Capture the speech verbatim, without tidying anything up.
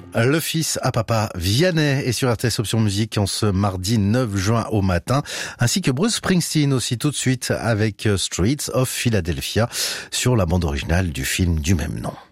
Le fils à papa Vianney est sur R T S Option Musique en ce mardi neuf juin au matin, ainsi que Bruce Springsteen aussi tout de suite avec Streets of Philadelphia sur la bande originale du film du même nom.